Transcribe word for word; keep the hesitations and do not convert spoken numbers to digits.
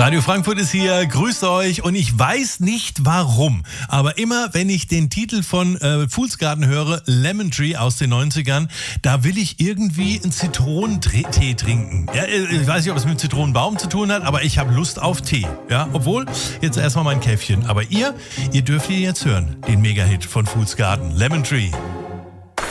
Radio Frankfurt ist hier, grüßt euch und ich weiß nicht warum, aber immer wenn ich den Titel von äh, Fool's Garden höre, Lemon Tree aus den neunzigern, da will ich irgendwie einen Zitronentee trinken. Ja, ich weiß nicht, ob es mit Zitronenbaum zu tun hat, aber ich habe Lust auf Tee. Ja, obwohl, jetzt erstmal mein Käffchen. Aber ihr, ihr dürft ihn jetzt hören, den Mega-Hit von Fool's Garden, Lemon Tree.